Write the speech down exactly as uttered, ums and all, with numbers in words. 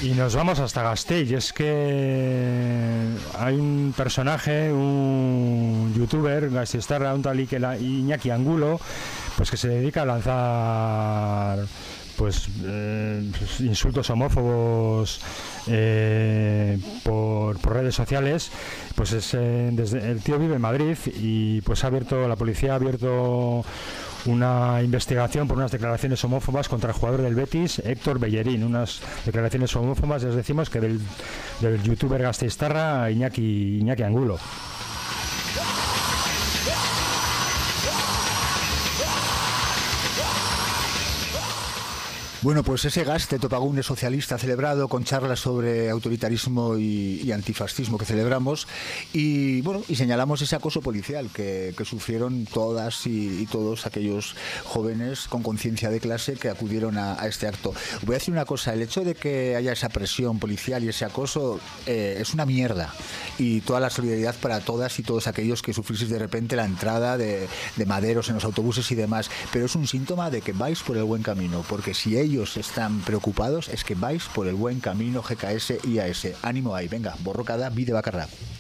Y nos vamos hasta Gasteiz. Y es que hay un personaje, un youtuber, gasteiztarra, un tal Iñaki Angulo, pues que se dedica a lanzar pues, eh, pues insultos homófobos eh, por, por redes sociales. Pues es, eh, desde, el tío vive en Madrid y pues ha abierto, la policía ha abierto una investigación por unas declaraciones homófobas contra el jugador del Betis, Héctor Bellerín. Unas declaraciones homófobas, les decimos, que del, del youtuber gasteiztarra Iñaki, Iñaki Angulo. Bueno, pues ese gaste Topagune socialista celebrado con charlas sobre autoritarismo y, y antifascismo que celebramos y bueno, y señalamos ese acoso policial que, que sufrieron todas y, y todos aquellos jóvenes con conciencia de clase que acudieron a, a este acto. Voy a decir una cosa, el hecho de que haya esa presión policial y ese acoso eh, es una mierda, y toda la solidaridad para todas y todos aquellos que sufristeis de repente la entrada de, de maderos en los autobuses y demás, pero es un síntoma de que vais por el buen camino, porque si ellos ellos están preocupados es que vais por el buen camino. G K S I A S, ánimo ahí, venga, borrokada bide bakarra.